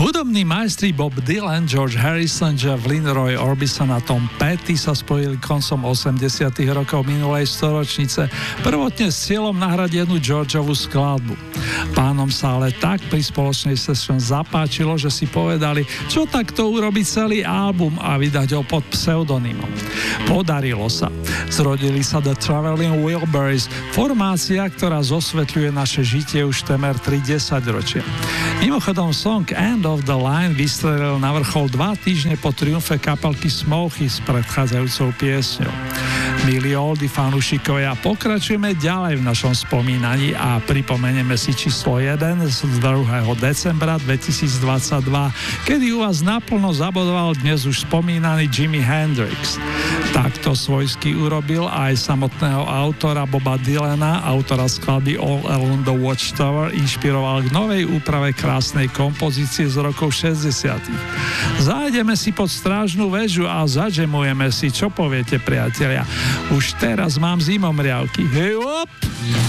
Hudobní majstri Bob Dylan, George Harrison, Jeff Lynne, Roy Orbison a Tom Petty sa spojili koncom 80. rokov minulej storočnice, prvotne s cieľom nahradiť jednu Georgeovú skladbu. Pánom sa ale tak pri spoločnej session zapáčilo, že si povedali, čo takto urobiť celý album a vydať ho pod pseudonymom. Podarilo sa. Zrodili sa The Traveling Wilburys, formácia, ktorá zosvetľuje naše žitie už temer 30 ročia. Mimochodom song End of the Line vystrelil na vrchol 2 týždne po triumfe kapelky Smokey s predchádzajúcou piesňou. Milí oldy fanúšikovia, pokračujeme ďalej v našom spomínaní a pripomenieme si číslo 1 z 2. decembra 2022, kedy u vás naplno zabodoval dnes už spomínaný Jimi Hendrix. Takto svojsky urobil aj samotného autora Boba Dylana, autora skladby All Along the Watchtower, inšpiroval k novej úprave krásnej kompozície z rokov 60. Zájdeme si pod strážnu väžu a zadžemujeme si, čo poviete, priatelia. Už teraz mám zimomriavky. Hej, op!